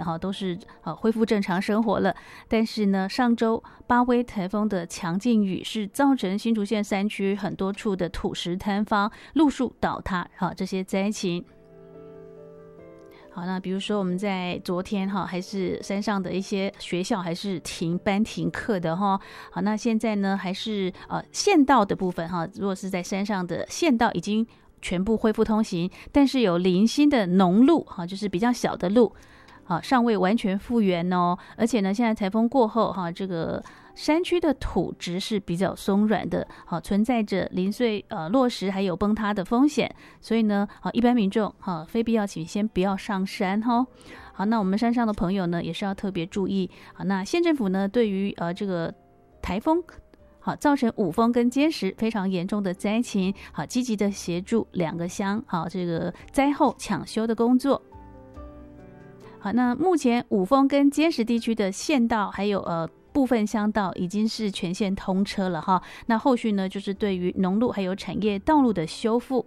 哈，都是恢复正常生活了。但是呢，上周巴威台风的强劲雨是造成新竹县山区很多处的土石坍方、路树倒塌这些灾情。好，那比如说我们在昨天还是山上的一些学校还是停班停课的哈。好，那现在呢还是县道的部分如果是在山上的县道已经全部恢复通行，但是有零星的农路就是比较小的路尚未完全复原哦。而且呢，现在台风过后这个山区的土质是比较松软的，存在着零碎落石还有崩塌的风险，所以呢一般民众非必要请先不要上山哦。好，那我们山上的朋友呢也是要特别注意。好，那县政府呢对于这个台风造成五峰跟尖石非常严重的灾情，积极的协助2个乡这个灾后抢修的工作。好，那目前五峰跟尖石地区的县道还有部分乡道已经是全线通车了哈。那后续呢就是对于农路还有产业道路的修复。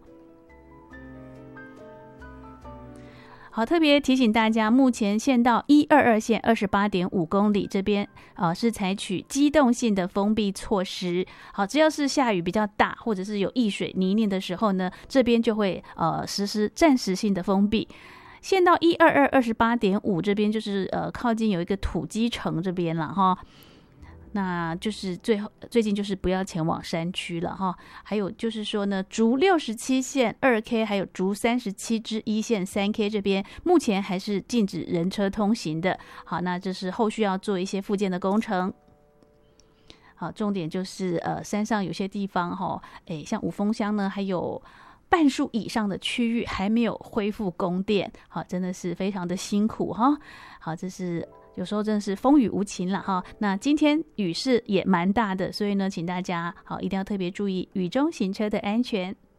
好，特别提醒大家，目前县道122线 28.5 公里这边是采取机动性的封闭措施。好，只要是下雨比较大或者是有溢水泥泞的时候呢，这边就会实施暂时性的封闭。县道122 28.5这边就是靠近有一个土基城这边了哈。那就是最近就是不要前往山区了哈。还有就是说呢，竹67线 2K 还有竹37支1线 3K 这边目前还是禁止人车通行的。好，那这是后续要做一些复建的工程。好，重点就是山上有些地方像五峰乡呢，还有半数以上的区域还没有恢复供电。好，真的是非常的辛苦哈。好，这是有时候真的是风雨无情了哈。那今天雨势也蛮大的，所以呢，请大家一定要特别注意雨中行车的安全。